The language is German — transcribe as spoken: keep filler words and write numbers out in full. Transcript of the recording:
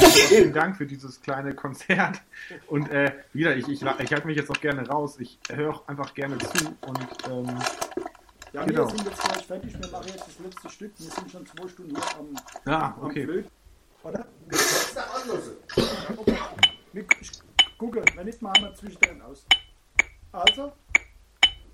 vielen Dank für dieses kleine Konzert. Und äh, wieder, ich, ich, ich halte mich jetzt auch gerne raus. Ich höre auch einfach gerne zu. Und ähm, ja, genau. Wir sind jetzt gleich fertig. Wir machen jetzt das letzte Stück. Wir sind schon zwei Stunden hier am, ah, am okay. Flöten. Oder? Jetzt nach Anlose. Okay. Wir gucken, wenn nicht, machen wir zwischendrin aus. Also.